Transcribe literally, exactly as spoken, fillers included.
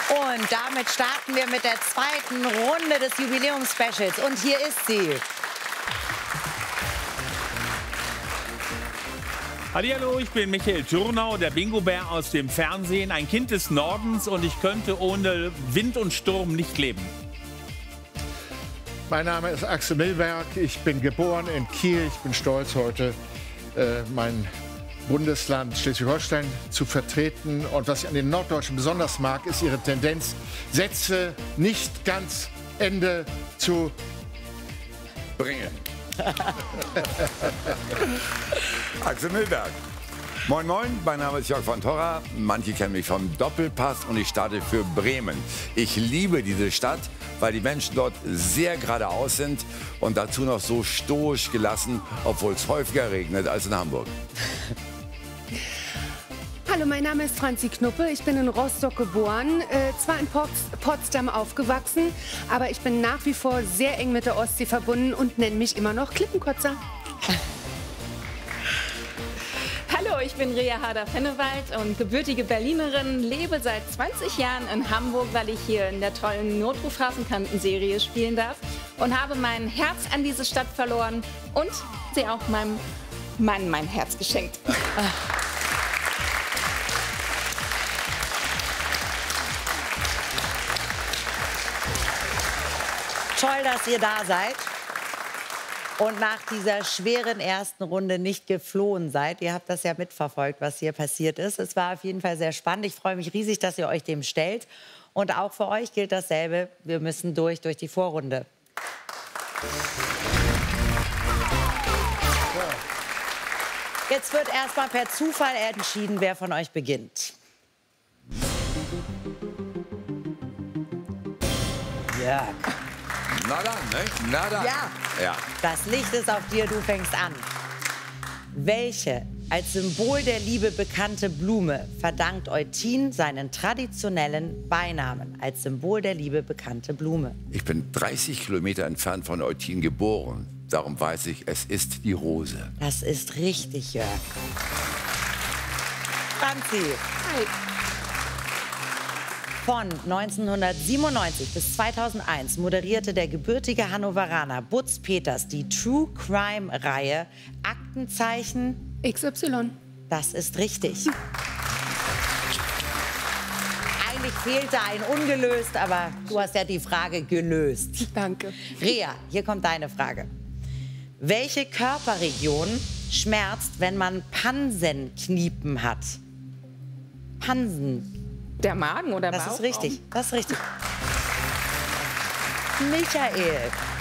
Und damit starten wir mit der zweiten Runde des Jubiläums-Specials. Und hier ist sie. Hallihallo, ich bin Michael Turnau, der Bingo-Bär aus dem Fernsehen, ein Kind des Nordens, und ich könnte ohne Wind und Sturm nicht leben. Mein Name ist Axel Milberg, ich bin geboren in Kiel. Ich bin stolz, heute äh, mein Bundesland Schleswig-Holstein zu vertreten. Und was ich an den Norddeutschen besonders mag, ist ihre Tendenz, Sätze nicht ganz Ende zu bringen. Axel Milberg. Moin Moin, mein Name ist Jörg von Torra. Manche kennen mich vom Doppelpass und ich starte für Bremen. Ich liebe diese Stadt, weil die Menschen dort sehr geradeaus sind und dazu noch so stoisch gelassen, obwohl es häufiger regnet als in Hamburg. Hallo, mein Name ist Franzi Knuppe. Ich bin in Rostock geboren, äh, zwar in Pots Potsdam aufgewachsen, aber ich bin nach wie vor sehr eng mit der Ostsee verbunden und nenne mich immer noch Klippenkotzer. Hallo, ich bin Rea Harder-Fennewald und gebürtige Berlinerin, lebe seit zwanzig Jahren in Hamburg, weil ich hier in der tollen Notruf-Hafenkanten-Serie spielen darf und habe mein Herz an diese Stadt verloren und sie auch meinem Mann mein Herz geschenkt. Toll, dass ihr da seid und nach dieser schweren ersten Runde nicht geflohen seid. Ihr habt das ja mitverfolgt, was hier passiert ist. Es war auf jeden Fall sehr spannend. Ich freue mich riesig, dass ihr euch dem stellt. Und auch für euch gilt dasselbe. Wir müssen durch, durch die Vorrunde. Jetzt wird erstmal per Zufall entschieden, wer von euch beginnt. Jörg. Na dann, ne? Na dann. Ja. Ja. Das Licht ist auf dir, du fängst an. Welche als Symbol der Liebe bekannte Blume verdankt Eutin seinen traditionellen Beinamen? Als Symbol der Liebe bekannte Blume. Ich bin dreißig Kilometer entfernt von Eutin geboren. Darum weiß ich, es ist die Rose. Das ist richtig, Jörg. Franzi. Hi. Von neunzehnhundertsiebenundneunzig bis zweitausendeins moderierte der gebürtige Hannoveraner Butz Peters die True Crime-Reihe Aktenzeichen X Y. Das ist richtig. Eigentlich fehlte ein ungelöst, aber du hast ja die Frage gelöst. Danke. Rea, hier kommt deine Frage. Welche Körperregion schmerzt, wenn man Pansenkniepen hat? Pansen. Der Magen oder Das Bauchraum? ist richtig, das ist richtig. Michael,